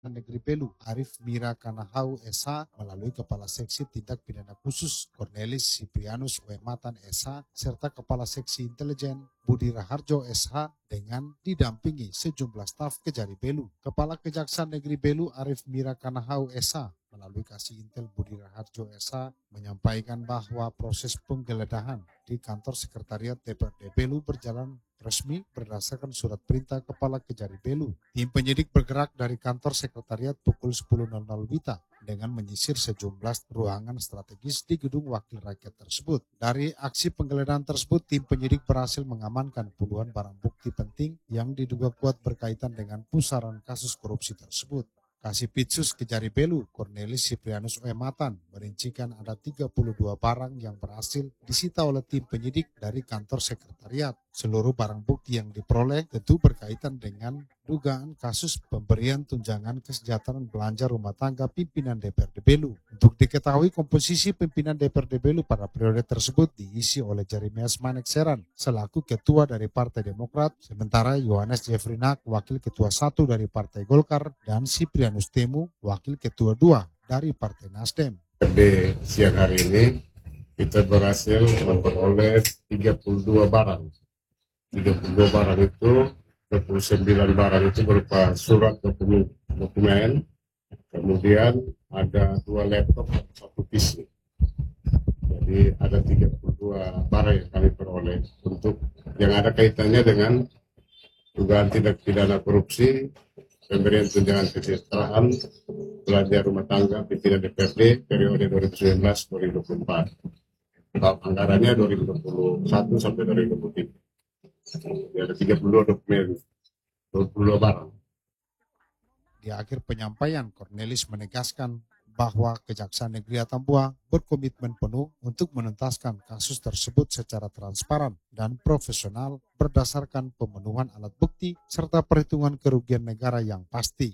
Negeri Belu, Arif Mira Kanahau SH melalui Kepala Seksi Tindak Pidana Khusus Cornelis Siprianus Wematan SH serta Kepala Seksi Intelijen Budi Raharjo SH dengan didampingi sejumlah staf Kejari Belu. Kepala Kejaksaan Negeri Belu Arif Mira Kanahau SH melalui Kasih Intel Budi Raharjo SH menyampaikan bahwa proses penggeledahan di kantor sekretariat DPRD Belu berjalan resmi berdasarkan surat perintah Kepala Kejari Belu. Tim penyidik bergerak dari kantor sekretariat pukul 10.00 WITA dengan menyisir sejumlah ruangan strategis di gedung wakil rakyat tersebut. Dari aksi penggeledahan tersebut, tim penyidik berhasil mengamankan puluhan barang bukti penting yang diduga kuat berkaitan dengan pusaran kasus korupsi tersebut. Kasipitsus Kejari Belu, Cornelis Siprianus Wematan, merincikan ada 32 barang yang berhasil disita oleh tim penyidik dari kantor sekretariat. Seluruh barang bukti yang diperoleh tentu berkaitan dengan dugaan kasus pemberian tunjangan kesejahteraan belanja rumah tangga pimpinan DPRD Belu. Untuk diketahui, komposisi pimpinan DPRD Belu pada periode tersebut diisi oleh Jeremias Manekseran selaku ketua dari Partai Demokrat, sementara Yohanes Jeffrey Nak, wakil ketua 1 dari Partai Golkar, dan Siprianus Temu, wakil ketua 2 dari Partai Nasdem. Di siang hari ini kita berhasil memperoleh 32 barang. 32 barang itu, 29 barang itu berupa surat dokumen, kemudian ada 2 laptop dan 1 PC. Jadi ada 32 barang yang kami peroleh untuk yang ada kaitannya dengan dugaan tindak pidana korupsi, pemberian tunjangan kesejahteraan, belanja rumah tangga pimpinan DPRD periode 2019-2024. Anggarannya 2021 sampai 2023. Ada 32 dokumen, 22 barang. Di akhir penyampaian, Cornelis menegaskan bahwa Kejaksaan Negeri Atambua berkomitmen penuh untuk menuntaskan kasus tersebut secara transparan dan profesional berdasarkan pemenuhan alat bukti serta perhitungan kerugian negara yang pasti.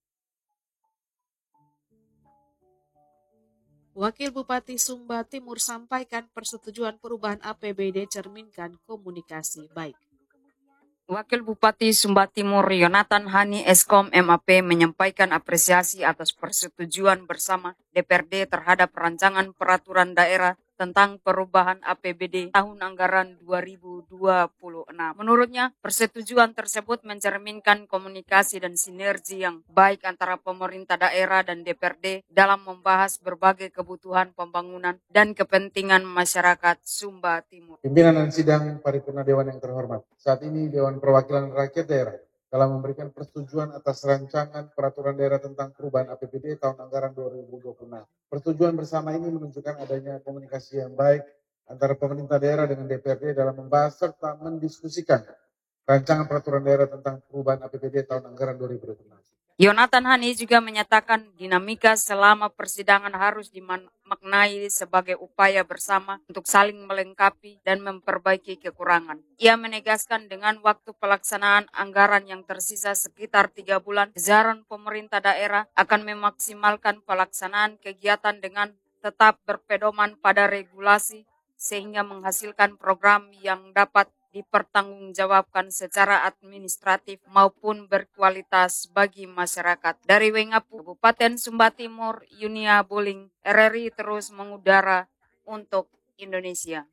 Wakil Bupati Sumba Timur sampaikan persetujuan perubahan APBD cerminkan komunikasi baik. Wakil Bupati Sumba Timur Yonatan Hani Eskom MAP menyampaikan apresiasi atas persetujuan bersama DPRD terhadap rancangan peraturan daerah tentang perubahan APBD tahun anggaran 2026. Menurutnya, persetujuan tersebut mencerminkan komunikasi dan sinergi yang baik antara pemerintah daerah dan DPRD dalam membahas berbagai kebutuhan pembangunan dan kepentingan masyarakat Sumba Timur. Pimpinan dan sidang paripurna Dewan yang terhormat, saat ini Dewan Perwakilan Rakyat Daerah telah memberikan persetujuan atas rancangan peraturan daerah tentang perubahan APBD tahun anggaran 2026. Persetujuan bersama ini menunjukkan adanya komunikasi yang baik antara pemerintah daerah dengan DPRD dalam membahas serta mendiskusikan rancangan peraturan daerah tentang perubahan APBD tahun anggaran 2026. Yonatan Hani juga menyatakan dinamika selama persidangan harus dimaknai sebagai upaya bersama untuk saling melengkapi dan memperbaiki kekurangan. Ia menegaskan dengan waktu pelaksanaan anggaran yang tersisa sekitar 3 bulan, jajaran pemerintah daerah akan memaksimalkan pelaksanaan kegiatan dengan tetap berpedoman pada regulasi sehingga menghasilkan program yang dapat dipertanggungjawabkan secara administratif maupun berkualitas bagi masyarakat. Dari Wengapu, Kabupaten Sumba Timur, Yunia Buling, RRI terus mengudara untuk Indonesia.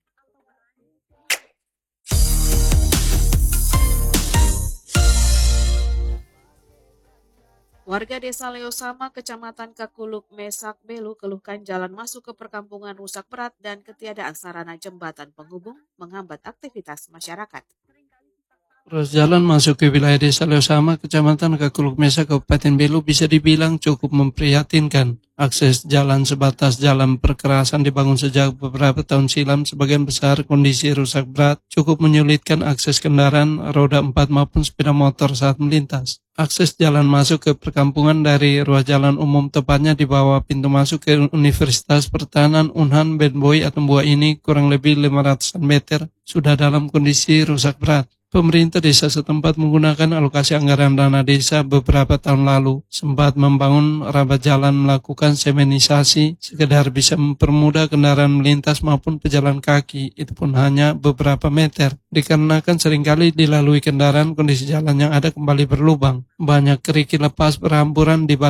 Warga Desa Leosama, Kecamatan Kakuluk, Mesak, Belu keluhkan jalan masuk ke perkampungan rusak berat dan ketiadaan sarana jembatan penghubung menghambat aktivitas masyarakat. Ruas jalan masuk ke wilayah Desa Leosama, Kecamatan Kakuluk Mesak, Kabupaten Belu bisa dibilang cukup memprihatinkan. Akses jalan sebatas jalan perkerasan dibangun sejak beberapa tahun silam, sebagian besar kondisi rusak berat cukup menyulitkan akses kendaraan roda 4 maupun sepeda motor saat melintas. Akses jalan masuk ke perkampungan dari ruas jalan umum, tepatnya di bawah pintu masuk ke Universitas Pertahanan Unhan Benboy Atambua ini kurang lebih 500 meter sudah dalam kondisi rusak berat. Pemerintah desa setempat menggunakan alokasi anggaran dana desa beberapa tahun lalu, sempat membangun rabat jalan, melakukan semenisasi, sekedar bisa mempermudah kendaraan melintas maupun pejalan kaki, itu pun hanya beberapa meter. Dikarenakan seringkali dilalui kendaraan, kondisi jalan yang ada kembali berlubang. Banyak kerikil lepas berhamburan di